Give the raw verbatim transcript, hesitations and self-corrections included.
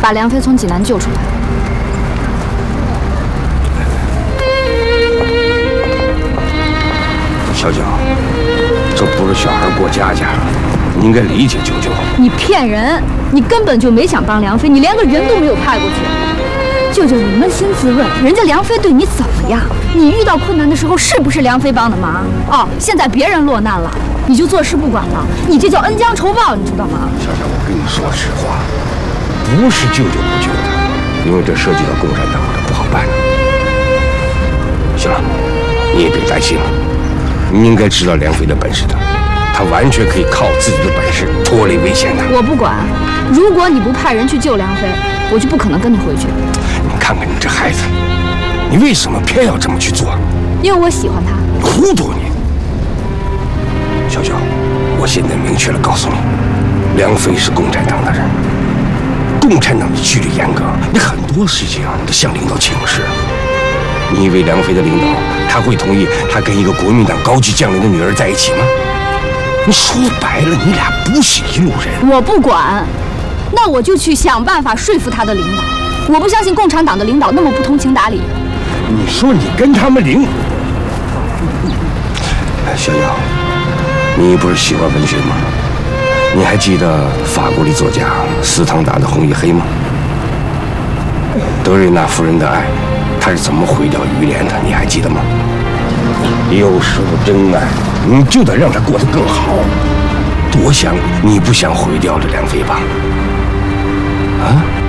把梁飞从济南救出来。 小九，这不是小孩过家家，你应该理解舅舅。 你骗人！你根本就没想帮梁飞，你连个人都没有派过去。舅舅，你扪心自问，人家梁飞对你怎么样？你遇到困难的时候，是不是梁飞帮的忙？哦，现在别人落难了，你就坐视不管了，你这叫恩将仇报，你知道吗？ 小小，我跟你说实话，不是舅舅不救他，因为这涉及到共产党，这不好办。行了，你也别担心了，你应该知道梁飞的本事的，他完全可以靠自己的本事脱离危险的。 我不管，如果你不派人去救梁飞，我就不可能跟你回去。 你看看你这孩子，你为什么偏要这么去做？ 因为我喜欢他。 你糊涂你！小九，我现在明确了告诉你，梁飞是共产党的人，共产党的纪律严格，你很多事情啊都向领导请示。你以为梁飞的领导他会同意他跟一个国民党高级将领的女儿在一起吗？你说白了，你俩不是一路人。 我不管，那我就去想办法说服他的领导。我不相信共产党的领导那么不通情达理。 你说你跟他们领？小姚，你不是喜欢文学吗？你还记得法国的作家斯汤达的《红与黑》吗？德瑞纳夫人的爱，她是怎么毁掉于连的？你还记得吗？有时候真爱，你就得让她过得更好。多想你不想毁掉这梁飞吧？啊？